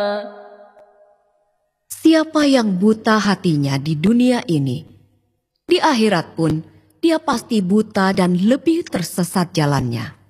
Siapa yang buta hatinya di dunia ini, di akhirat pun dia pasti buta dan lebih tersesat jalannya.